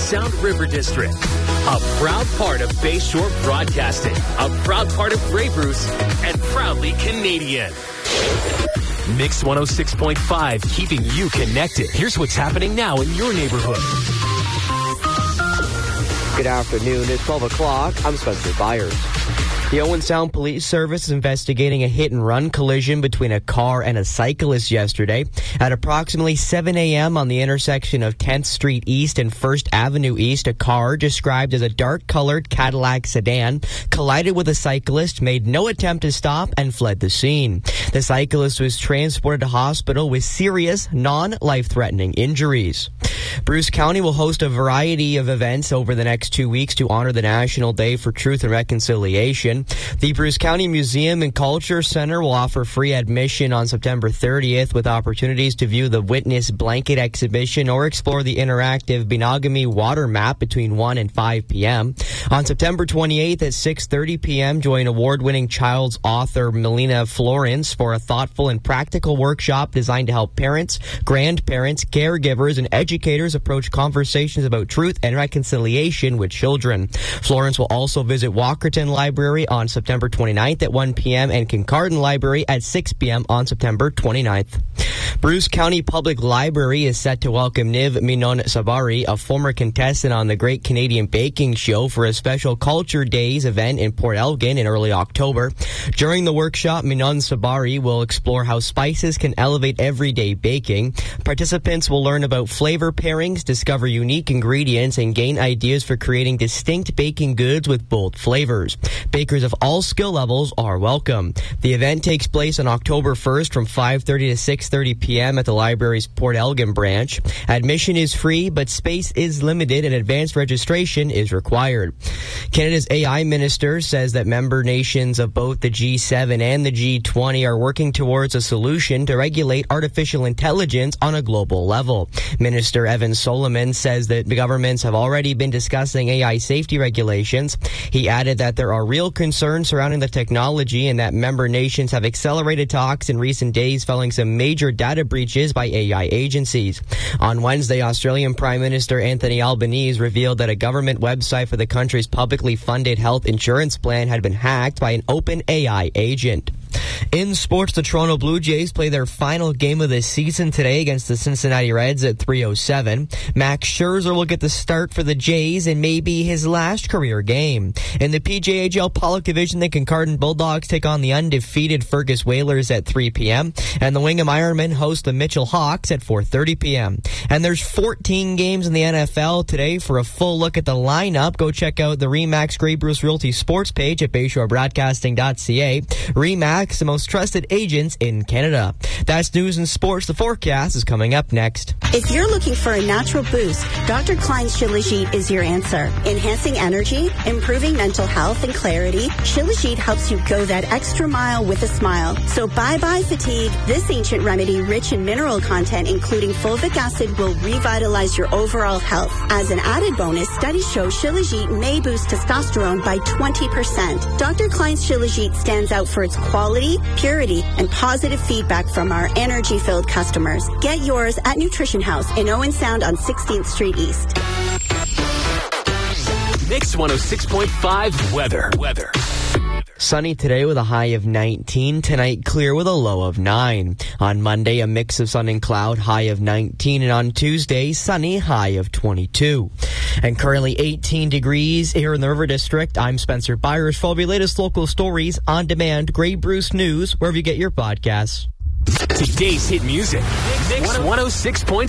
Sound River District. A proud part of Bayshore Broadcasting, a proud part of Grey Bruce, and proudly Canadian. Mix 106.5, keeping you connected. Here's what's happening now in your neighborhood. Good afternoon. It's 12 o'clock. I'm Spencer Byers. The Owen Sound Police Service is investigating a hit-and-run collision between a car and a cyclist yesterday. At approximately 7 a.m. on the intersection of 10th Street East and 1st Avenue East, a car described as a dark-colored Cadillac sedan collided with a cyclist, made no attempt to stop, and fled the scene. The cyclist was transported to hospital with serious, non-life-threatening injuries. Bruce County will host a variety of events over the next 2 weeks to honor the National Day for Truth and Reconciliation. The Bruce County Museum and Culture Center will offer free admission on September 30th with opportunities to view the Witness Blanket exhibition or explore the interactive Benogamy water map between 1 and 5 p.m. On September 28th at 6:30 p.m., join award-winning child's author Melina Florence for a thoughtful and practical workshop designed to help parents, grandparents, caregivers, and educators approach conversations about truth and reconciliation with children. Florence will also visit Walkerton Library on September 29th at 1 p.m. and Kincardine Library at 6 p.m. on September 29th. Bruce County Public Library is set to welcome Niv Minon Sabari, a former contestant on the Great Canadian Baking Show, for a special Culture Days event in Port Elgin in early October. During the workshop, Minon Sabari will explore how spices can elevate everyday baking. Participants will learn about flavor pairings, discover unique ingredients, and gain ideas for creating distinct baking goods with bold flavors. Bakers of all skill levels are welcome. The event takes place on October 1st from 5:30 to 6:30 p.m. at the library's Port Elgin branch. Admission is free, but space is limited and advanced registration is required. Canada's AI minister says that member nations of both the G7 and the G20 are working towards a solution to regulate artificial intelligence on a global level. Minister Evan Solomon says that the governments have already been discussing AI safety regulations. He added that there are real concerns surrounding the technology and that member nations have accelerated talks in recent days following some major data breaches by AI agencies. On Wednesday, Australian Prime Minister Anthony Albanese revealed that a government website for the country's publicly funded health insurance plan had been hacked by an open AI agent. In sports, the Toronto Blue Jays play their final game of the season today against the Cincinnati Reds at 3:07. Max Scherzer will get the start for the Jays and may be his last career game. In the PJHL Pollock Division, the Kincardine Bulldogs take on the undefeated Fergus Whalers at 3 p.m. and the Wingham Ironmen host the Mitchell Hawks at 4:30 p.m. And there's 14 games in the NFL today. For a full look at the lineup, go check out the RE/MAX Grey Bruce Realty Sports page at BayshoreBroadcasting.ca. RE/MAX, the most trusted agents in Canada. That's news and sports. The forecast is coming up next. If you're looking for a natural boost, Dr. Klein's Shilajit is your answer. Enhancing energy, improving mental health and clarity, Shilajit helps you go that extra mile with a smile. So bye-bye fatigue. This ancient remedy, rich in mineral content, including fulvic acid, will revitalize your overall health. As an added bonus, studies show Shilajit may boost testosterone by 20%. Dr. Klein's Shilajit stands out for its quality, purity, and positive feedback from our energy-filled customers. Get yours at Nutrition House in Owen Sound on 16th Street East. Mix 106.5 weather. Sunny today with a high of 19. Tonight, clear with a low of 9. On Monday, a mix of sun and cloud, high of 19. And on Tuesday, sunny, high of 22. And currently 18 degrees here in the River District. I'm Spencer Byers. For all your latest local stories on demand, Grey Bruce News, wherever you get your podcasts. Today's hit music. Mix 106.5.